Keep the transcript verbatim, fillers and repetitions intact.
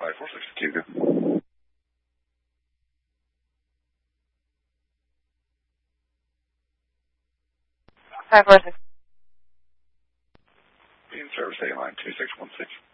five four six Cuba. five four six. Being service A line two six one six.